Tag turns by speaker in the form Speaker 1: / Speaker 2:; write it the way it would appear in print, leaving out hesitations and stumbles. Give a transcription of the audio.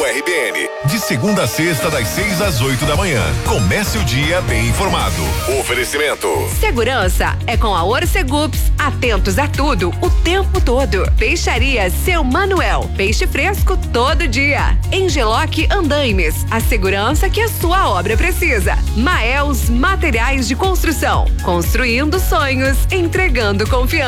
Speaker 1: RBN. De segunda a sexta, das 6 às 8 da manhã. Comece o dia bem informado. Oferecimento.
Speaker 2: Segurança é com a Orcegups. Atentos a tudo, o tempo todo. Peixaria Seu Manuel. Peixe fresco todo dia. Engeloc Andaimes. A segurança que a sua obra precisa. Maels Materiais de Construção. Construindo sonhos, entregando confiança.